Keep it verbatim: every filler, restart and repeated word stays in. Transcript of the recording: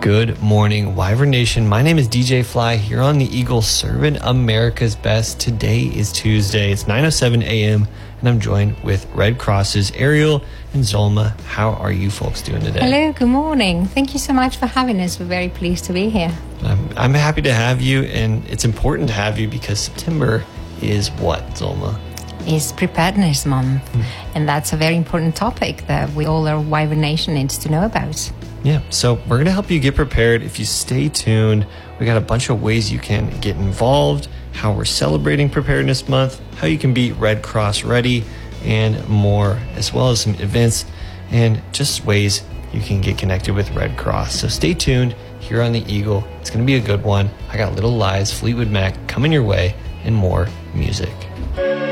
Good morning, Wyvern Nation. My name is D J Fly here on the Eagle, serving America's best. Today is Tuesday. It's nine oh seven a.m. and I'm joined with Red Cross's Ariel and Zolma. How are you folks doing today? Hello, good morning. Thank you so much for having us. We're very pleased to be here. I'm, I'm happy to have you, and it's important to have you because September is what, Zolma? It's Preparedness Month, mm. and that's a very important topic that we all, our Wyvern Nation, needs to know about. Yeah, so we're going to help you get prepared. If you stay tuned, we got a bunch of ways you can get involved, how we're celebrating Preparedness Month, how you can be Red Cross ready, and more, as well as some events and just ways you can get connected with Red Cross. So stay tuned here on the Eagle. It's going to be a good one. I got Little Lies, Fleetwood Mac coming your way, and more music.